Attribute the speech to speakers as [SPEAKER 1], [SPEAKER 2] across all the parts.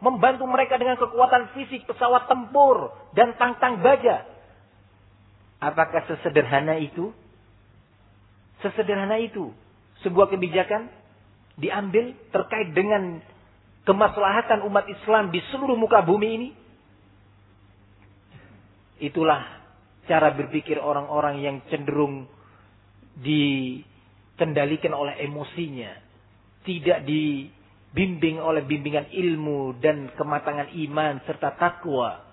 [SPEAKER 1] membantu mereka dengan kekuatan fisik, pesawat tempur, dan tang-tang baja. Apakah sesederhana itu? Sesederhana itu sebuah kebijakan diambil terkait dengan kemaslahatan umat Islam di seluruh muka bumi ini? Itulah cara berpikir orang-orang yang cenderung dikendalikan oleh emosinya, tidak dibimbing oleh bimbingan ilmu dan kematangan iman serta takwa.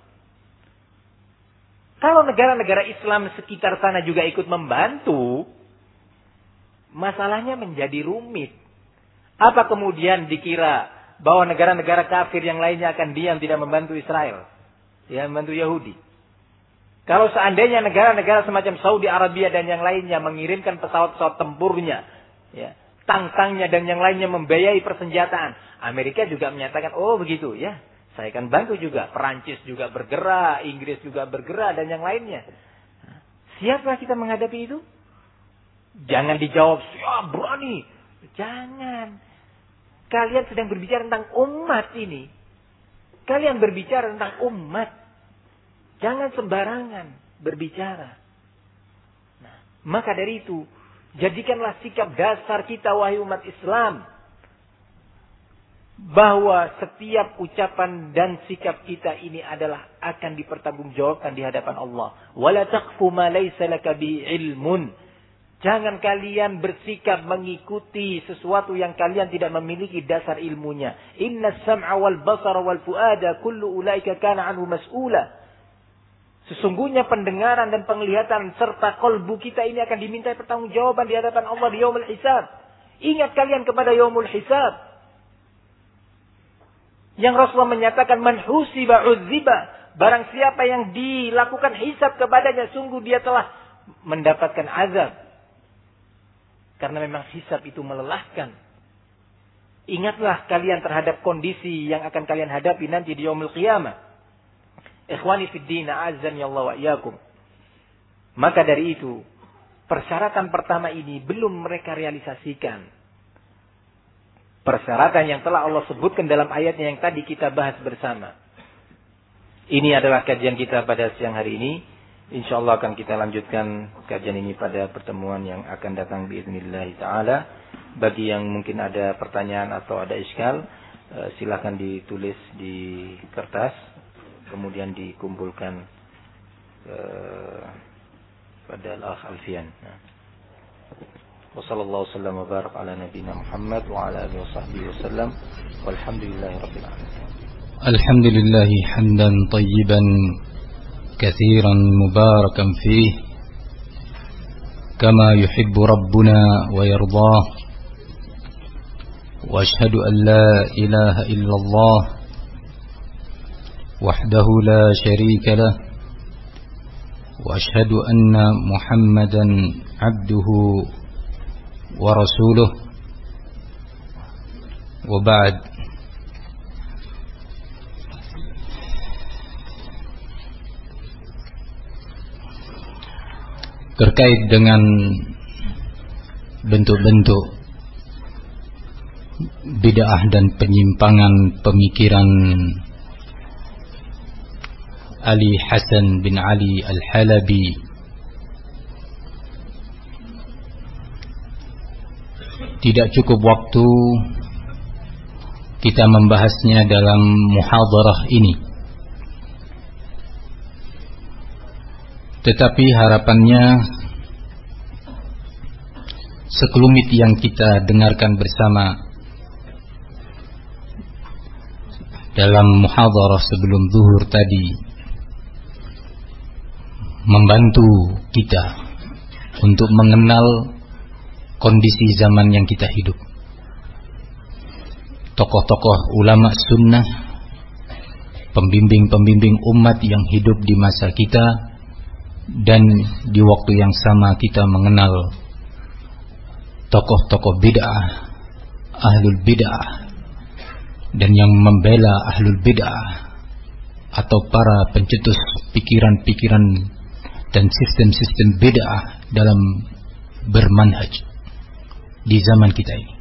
[SPEAKER 1] Kalau negara-negara Islam sekitar sana juga ikut membantu, masalahnya menjadi rumit. Apa kemudian dikira bahwa negara-negara kafir yang lainnya akan diam tidak membantu Israel, ya, membantu Yahudi? Kalau seandainya negara-negara semacam Saudi Arabia dan yang lainnya mengirimkan pesawat-pesawat tempurnya, ya, tang-tangnya dan yang lainnya membiayai persenjataan, Amerika juga menyatakan, oh begitu ya, saya akan bantu juga. Perancis juga bergerak, Inggris juga bergerak dan yang lainnya. Siapa kita menghadapi itu? Jangan dijawab, siap berani. Jangan. Kalian sedang berbicara tentang umat ini. Kalian berbicara tentang umat. Jangan sembarangan berbicara. Nah, maka dari itu, jadikanlah sikap dasar kita wahai umat Islam, bahwa setiap ucapan dan sikap kita ini adalah akan dipertanggungjawabkan di hadapan Allah. Wala taqfu ma laysa laka bi ilmun. Jangan kalian bersikap mengikuti sesuatu yang kalian tidak memiliki dasar ilmunya. Inna sam'a wal basara wal fuada kullu ulaika kana anhu mas'ula. Sesungguhnya pendengaran dan penglihatan serta kolbu kita ini akan diminta pertanggungjawaban di hadapan Allah di yaumul hisab. Ingat kalian kepada yaumul hisab. Yang Rasulullah menyatakan man husiba uzziba. Barang siapa yang dilakukan hisab kepadanya, sungguh dia telah mendapatkan azab. Karena memang hisab itu melelahkan. Ingatlah kalian terhadap kondisi yang akan kalian hadapi nanti di yaumul qiyamah. Ikhwani fid din, a'azzani Allah wa iyyakum. Maka dari itu, persyaratan pertama ini belum mereka realisasikan. Persyaratan yang telah Allah sebutkan dalam ayatnya yang tadi kita bahas bersama. Ini adalah kajian kita pada siang hari ini. InsyaAllah akan kita lanjutkan kajian ini pada pertemuan yang akan datang biiznillah ta'ala. Bagi yang mungkin ada pertanyaan atau ada iskal, silakan ditulis di kertas, kemudian dikumpulkan pada Al-Akh Alfian. Wassallallahu wasallam wa barak ala nabiyina Muhammad wa ala alihi wasahbihi wasallam walhamdulillahi rabbil alamin.
[SPEAKER 2] Alhamdulillahi hamdan tayyiban كثيرا مباركا فيه كما يحب ربنا ويرضاه وأشهد أن لا إله إلا الله وحده لا شريك له وأشهد أن محمدا عبده ورسوله وبعد. Terkait dengan bentuk-bentuk bid'ah dan penyimpangan pemikiran Ali Hasan bin Ali Al-Halabi, tidak cukup waktu kita membahasnya dalam muhadarah ini. Tetapi harapannya sekelumit yang kita dengarkan bersama dalam muhadarah sebelum zuhur tadi membantu kita untuk mengenal kondisi zaman yang kita hidup. Tokoh-tokoh ulama sunnah, pembimbing-pembimbing umat yang hidup di masa kita, dan di waktu yang sama kita mengenal tokoh-tokoh bid'ah, ahlul bid'ah, dan yang membela ahlul bid'ah atau para pencetus pikiran-pikiran dan sistem-sistem bid'ah dalam bermanhaj di zaman kita ini.